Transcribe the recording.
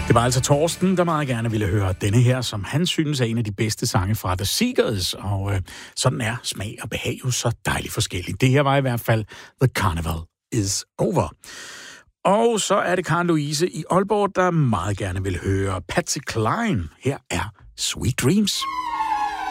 Det var altså Torsten, der meget gerne ville høre denne her, som han synes er en af de bedste sange fra The Seekers, og sådan er smag og behag jo så dejligt forskelligt. Det her var i hvert fald The Carnival is Over. Og så er det Karen Louise i Aalborg, der meget gerne vil høre Patsy Cline. Her er Sweet Dreams.